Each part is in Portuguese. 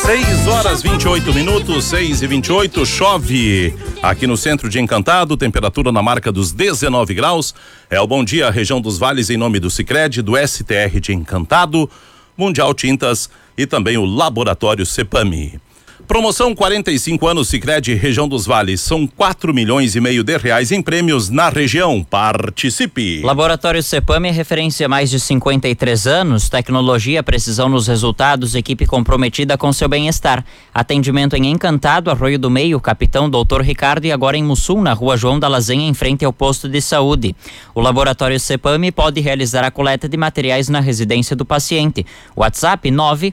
6h28, 6h28, chove aqui no centro de Encantado, temperatura na marca dos 19 graus. É o Bom Dia, região dos Vales, em nome do Sicredi, do STR de Encantado, Mundial Tintas e também o Laboratório Cepami. Promoção 45 anos Sicredi, região dos Vales. São 4,5 milhões de reais em prêmios na região. Participe. Laboratório Cepami é referência há mais de 53 anos. Tecnologia, precisão nos resultados, equipe comprometida com seu bem-estar. Atendimento em Encantado, Arroio do Meio, Capitão Dr. Ricardo, e agora em Mussum, na Rua João da Lazenha, em frente ao posto de saúde. O Laboratório Cepami pode realizar a coleta de materiais na residência do paciente. WhatsApp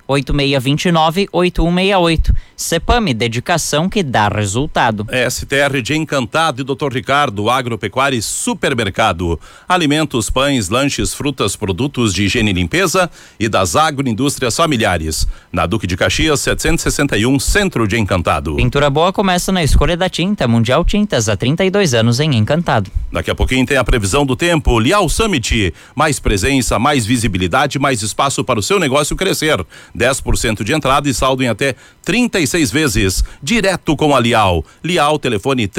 98629-8168. Cepami, dedicação que dá resultado. STR de Encantado e Dr. Ricardo, Agropecuária e Supermercado. Alimentos, pães, lanches, frutas, produtos de higiene e limpeza e das agroindústrias familiares. Na Duque de Caxias, 761, Centro de Encantado. Pintura boa começa na escolha da tinta. Mundial Tintas, há 32 anos em Encantado. Daqui a pouquinho tem a previsão do tempo. Lial Summit, mais presença, mais visibilidade, mais espaço para o seu negócio crescer. 10% de entrada e saldo em até 36 vezes, direto com a Lial. Lial, telefone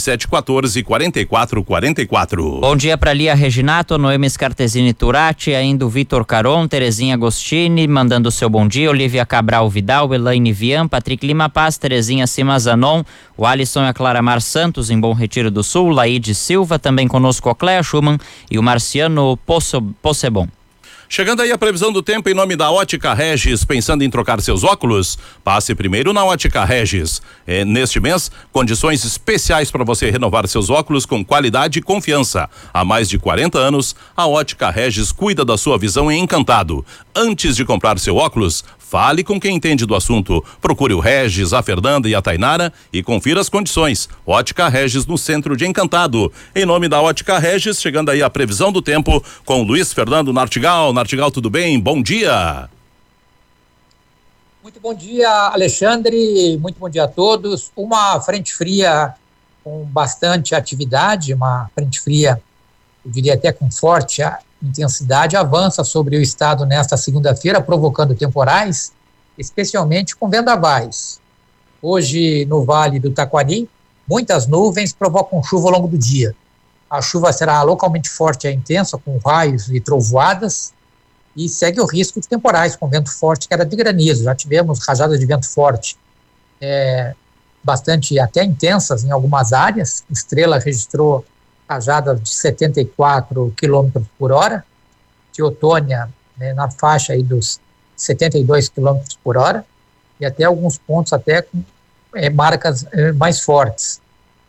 3714-4444. Bom dia para Lia Reginato, Noemi Scartesini Turati, ainda o Vitor Caron, Terezinha Agostini, mandando o seu bom dia, Olivia Cabral Vidal, Elaine Vian, Patrick Lima Paz, Terezinha Simazanon, o Alisson e a Clara Mar Santos em Bom Retiro do Sul, Laide Silva, também conosco a Cléa Schumann e o Marciano Possebon. Chegando aí a previsão do tempo em nome da Ótica Regis. Pensando em trocar seus óculos? Passe primeiro na Ótica Regis. Neste mês, condições especiais para você renovar seus óculos com qualidade e confiança. Há mais de 40 anos, a Ótica Regis cuida da sua visão em Encantado. Antes de comprar seu óculos, fale com quem entende do assunto. Procure o Regis, a Fernanda e a Tainara e confira as condições. Ótica Regis, no centro de Encantado. Em nome da Ótica Regis, chegando aí a previsão do tempo com o Luiz Fernando Nartigal. Nartigal, tudo bem? Bom dia. Muito bom dia, Alexandre. Muito bom dia a todos. Uma frente fria com bastante atividade, uma frente fria, eu diria até com forte intensidade, avança sobre o estado nesta segunda-feira, provocando temporais, especialmente com vendavais. Hoje, no Vale do Taquari, muitas nuvens provocam chuva ao longo do dia. A chuva será localmente forte e intensa, com raios e trovoadas, e segue o risco de temporais com vento forte, queda de granizo. Já tivemos rajadas de vento forte bastante até intensas em algumas áreas. Estrela registrou rajadas de 74 km por hora, Teotônia na faixa aí dos 72 km por hora, e até alguns pontos até com marcas mais fortes.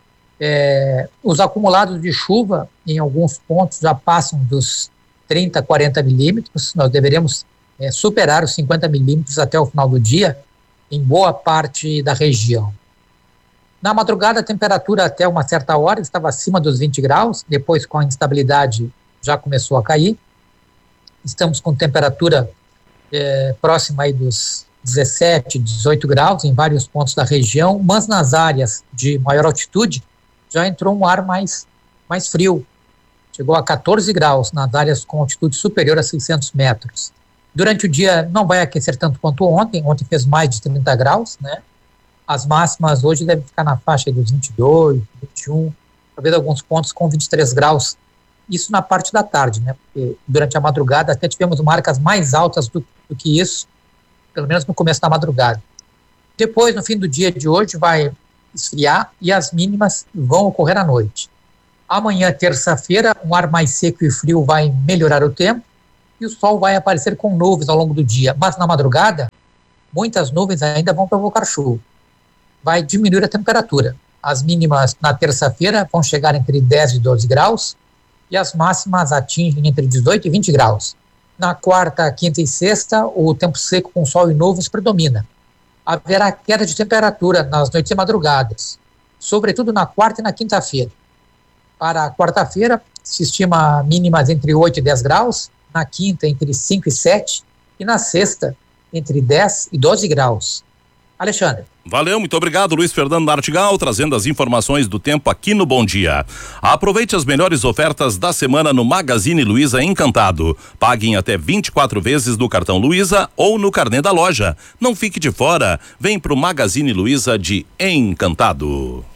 Os acumulados de chuva em alguns pontos já passam dos 30, 40 milímetros. Nós deveremos superar os 50 milímetros até o final do dia em boa parte da região. Na madrugada, a temperatura até uma certa hora estava acima dos 20 graus, depois com a instabilidade já começou a cair. Estamos com temperatura próxima aí dos 17, 18 graus em vários pontos da região, mas nas áreas de maior altitude já entrou um ar mais frio. Chegou a 14 graus nas áreas com altitude superior a 600 metros. Durante o dia não vai aquecer tanto quanto ontem fez mais de 30 graus, né? As máximas hoje devem ficar na faixa dos 22, 21, talvez alguns pontos com 23 graus. Isso na parte da tarde, né? Porque durante a madrugada até tivemos marcas mais altas do que isso, pelo menos no começo da madrugada. Depois, no fim do dia de hoje, vai esfriar e as mínimas vão ocorrer à noite. Amanhã, terça-feira, um ar mais seco e frio vai melhorar o tempo e o sol vai aparecer com nuvens ao longo do dia. Mas na madrugada, muitas nuvens ainda vão provocar chuva. Vai diminuir a temperatura. As mínimas na terça-feira vão chegar entre 10 e 12 graus e as máximas atingem entre 18 e 20 graus. Na quarta, quinta e sexta, o tempo seco com sol e nuvens predomina. Haverá queda de temperatura nas noites e madrugadas, sobretudo na quarta e na quinta-feira. Para a quarta-feira, se estima mínimas entre 8 e 10 graus, na quinta entre 5 e 7 e na sexta entre 10 e 12 graus. Alexandre. Valeu, muito obrigado, Luiz Fernando Nartigal, trazendo as informações do tempo aqui no Bom Dia. Aproveite as melhores ofertas da semana no Magazine Luiza Encantado. Pague em até 24 vezes no cartão Luiza ou no carnê da loja. Não fique de fora. Vem pro Magazine Luiza de Encantado.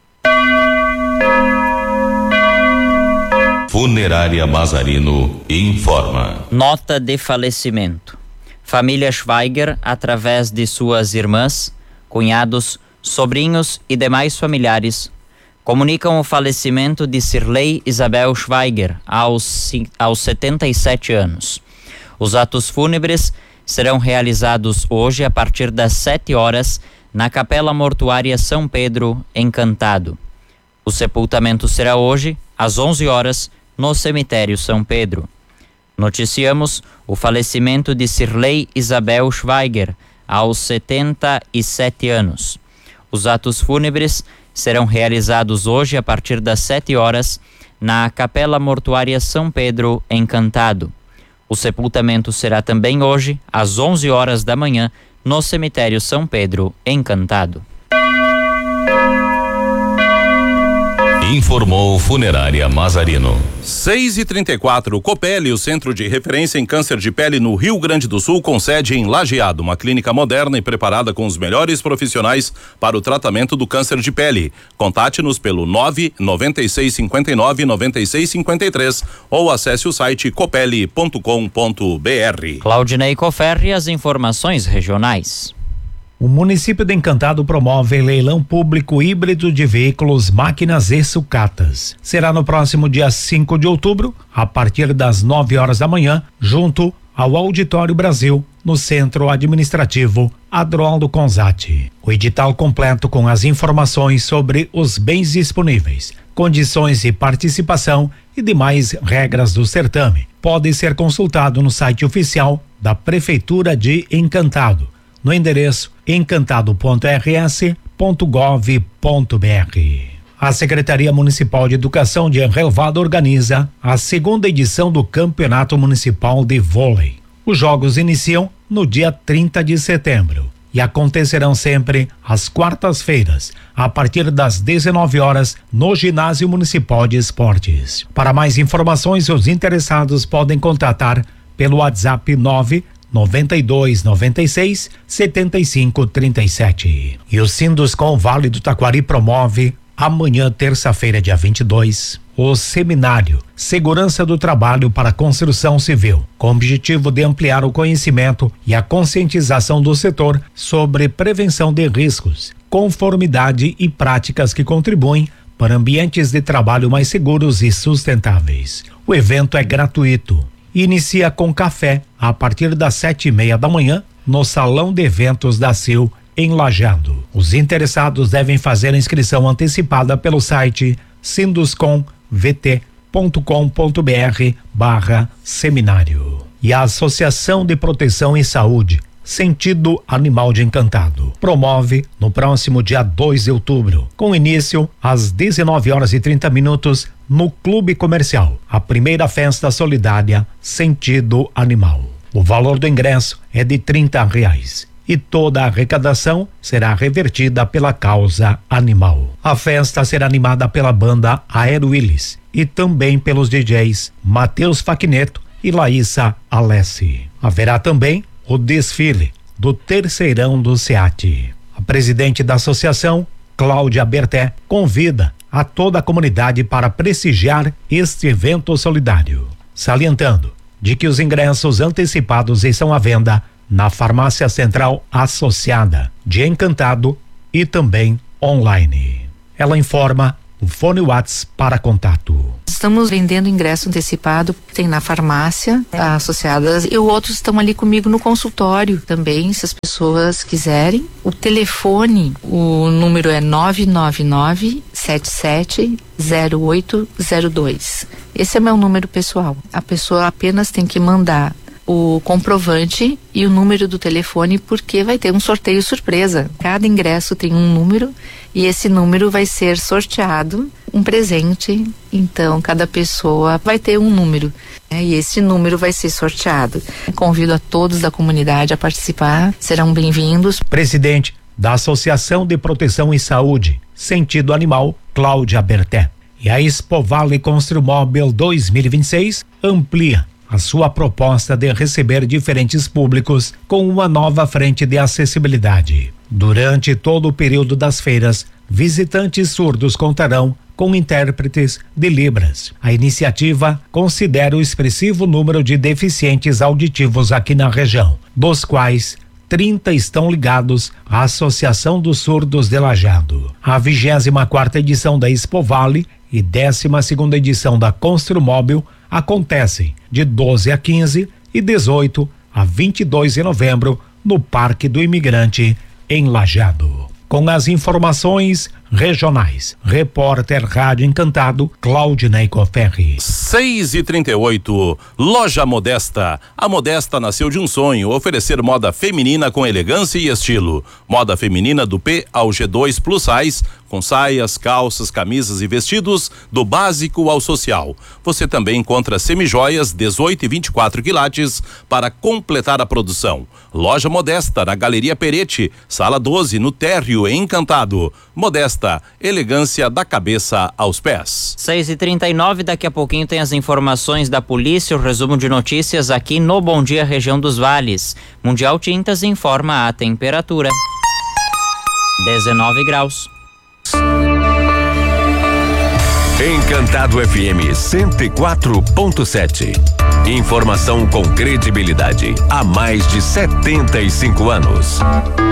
Funerária Mazarino informa. Nota de falecimento. Família Schweiger, através de suas irmãs, cunhados, sobrinhos e demais familiares, comunicam o falecimento de Cirlei Isabel Schweiger aos 77 anos. Os atos fúnebres serão realizados hoje a partir das 7 horas na Capela Mortuária São Pedro, Encantado. O sepultamento será hoje às 11 horas no cemitério São Pedro. Noticiamos o falecimento de Cirlei Isabel Schweiger aos 77 anos. Os atos fúnebres serão realizados hoje a partir das 7 horas na Capela Mortuária São Pedro, Encantado. O sepultamento será também hoje às 11 horas da manhã no cemitério São Pedro, Encantado. Informou Funerária Mazarino. 6h34, Copeli, o centro de referência em câncer de pele no Rio Grande do Sul, com sede em Lajeado, uma clínica moderna e preparada com os melhores profissionais para o tratamento do câncer de pele. Contate-nos pelo 99659-9653 ou acesse o site copeli.com.br. Claudinei Coferri, as informações regionais. O município de Encantado promove leilão público híbrido de veículos, máquinas e sucatas. Será no próximo dia 5 de outubro, a partir das 9 horas da manhã, junto ao Auditório Brasil, no Centro Administrativo Adroaldo Conzati. O edital completo com as informações sobre os bens disponíveis, condições de participação e demais regras do certame pode ser consultado no site oficial da Prefeitura de Encantado, no endereço encantado.rs.gov.br. A Secretaria Municipal de Educação de Relvado organiza a segunda edição do Campeonato Municipal de Vôlei. Os jogos iniciam no dia 30 de setembro e acontecerão sempre às quartas-feiras, a partir das 19 horas, no Ginásio Municipal de Esportes. Para mais informações, os interessados podem contatar pelo WhatsApp 99296-7537. E o Sinduscom Vale do Taquari promove amanhã, terça-feira, dia 22, o seminário Segurança do Trabalho para a Construção Civil, com o objetivo de ampliar o conhecimento e a conscientização do setor sobre prevenção de riscos, conformidade e práticas que contribuem para ambientes de trabalho mais seguros e sustentáveis. O evento é gratuito. Inicia com café a partir das 7:30 da manhã no Salão de Eventos da CIL, em Lajeado. Os interessados devem fazer a inscrição antecipada pelo site sinduscom.vt.com.br/seminário. E a Associação de Proteção e Saúde Sentido Animal de Encantado promove no próximo dia 2 de outubro, com início às 19h30 no Clube Comercial, a primeira festa solidária Sentido Animal. O valor do ingresso é de R$30 e toda a arrecadação será revertida pela causa animal. A festa será animada pela banda Aero Willis e também pelos DJs Matheus Faquineto e Laísa Alessi. Haverá também o desfile do Terceirão do SEAT. A presidente da associação, Cláudia Berté, convida a toda a comunidade para prestigiar este evento solidário, salientando de que os ingressos antecipados estão à venda na Farmácia Central Associada de Encantado e também online. Ela informa o fone WhatsApp para contato. Estamos vendendo ingresso antecipado, tem na farmácia associadas e outros estão ali comigo no consultório também, se as pessoas quiserem. O telefone, o número é 999-770802. Esse é meu número pessoal. A pessoa apenas tem que mandar o comprovante e o número do telefone, porque vai ter um sorteio surpresa. Cada ingresso tem um número e esse número vai ser sorteado, um presente. Então cada pessoa vai ter um número, e esse número vai ser sorteado. Convido a todos da comunidade a participar, serão bem-vindos. Presidente da Associação de Proteção e Saúde, sentido animal, Cláudia Berté. E a Expo Vale Construmóvel 2026 amplia a sua proposta de receber diferentes públicos com uma nova frente de acessibilidade. Durante todo o período das feiras, visitantes surdos contarão com intérpretes de Libras. A iniciativa considera o expressivo número de deficientes auditivos aqui na região, dos quais 30 estão ligados à Associação dos Surdos de Lajeado. A 24ª edição da Expo Vale e 12ª edição da Construmóvel acontecem de 12 a 15 e 18 a 22 de novembro no Parque do Imigrante, em Lajeado. Com as informações regionais, repórter Rádio Encantado, Claudinei Coferri. 6h38, Loja Modesta. A Modesta nasceu de um sonho, oferecer moda feminina com elegância e estilo. Moda feminina do P ao G2 Plus Size, com saias, calças, camisas e vestidos, do básico ao social. Você também encontra semijoias 18 e 24 quilates para completar a produção. Loja Modesta, na Galeria Peretti, Sala 12, no Térreo, Encantado. Modesta, elegância da cabeça aos pés. 6h39, daqui a pouquinho tem as informações da polícia, o resumo de notícias aqui no Bom Dia Região dos Vales. Mundial Tintas informa a temperatura. 19 graus. Encantado FM 104.7. Informação com credibilidade há mais de 75 anos.